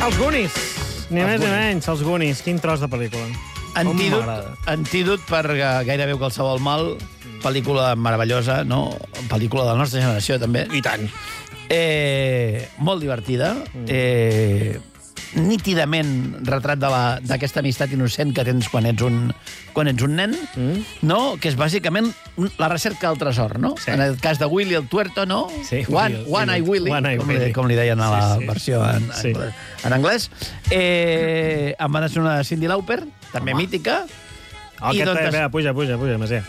Els Goonies. Ni més ni menys, els Goonies. Quin tros de pel·lícula. Antídot per gairebé qualsevol mal. Pel·lícula meravellosa, no? Pel·lícula de la nostra generació, també. I tant. Molt divertida. Nítidament retrat d'aquesta amistat innocent que tens quan ets un nen, no? Que és bàsicament la recerca del tresor, no? Sí. En el cas de Willy el Tuerto, no? Sí, One Eye Willy, com li deien a la versió en anglès. Amb banda sonora de Cyndi Lauper, també mítica. Puja, Macià.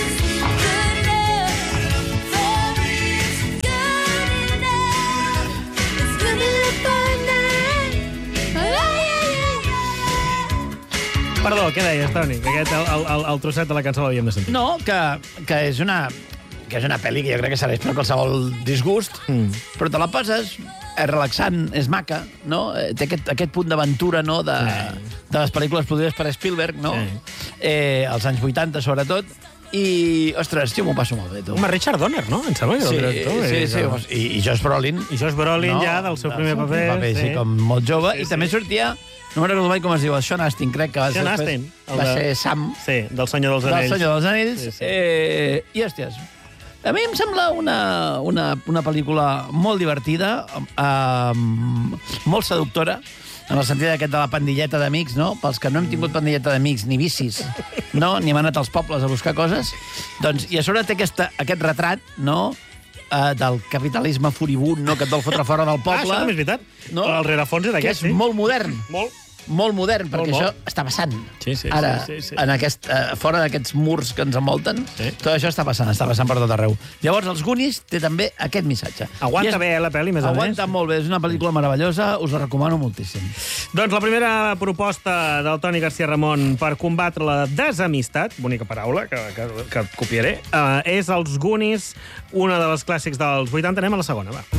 Perdó, què deies, Toni? Que el trosset de la cançó l'havíem de sentir. No, que és una pel·li que jo crec que serveix per qualsevol disgust, però te la poses, és relaxant, és maca, no? Té aquest punt d'aventura, no?, de les pel·lícules produïdes per Spielberg, no? Als anys 80, sobretot. I, ostres, jo m'ho passo molt bé, tu. Home, Richard Donner, no? Em sembla que el director. Sí. I Josh Brolin. I Josh Brolin ja, del seu primer paper. Sí, com molt jove. I també sortia... No me'n recordo mai com es diu, el Sean Astin, crec que va ser Sam. Sí, del Senyor dels Anells. Del Senyor dels Anells. I, hòsties, a mi em sembla una pel·lícula molt divertida, molt seductora, en el sentit aquest de la pandilleta d'amics, no? Pels que no hem tingut pandilleta d'amics ni bicis, no? Ni hem anat als pobles a buscar coses. Doncs, i a sobre té aquest retrat, no?, del capitalisme furibund, no?, que et vol fotre fora del poble. Això també és veritat. El rerefons és aquest, sí. Que és molt modern. Molt modern, perquè això està passant. Ara, fora d'aquests murs que ens envolten, tot això està passant per tot arreu. Llavors, els Goonies té també aquest missatge. Aguanta bé, la pel·li, més o menys. Aguanta molt bé, és una pel·lícula meravellosa, us la recomano moltíssim. Doncs la primera proposta del Toni García Ramon per combatre la desamistat, bonica paraula, que copiaré, és els Goonies, una de les clàssics dels 80. Anem a la segona, va.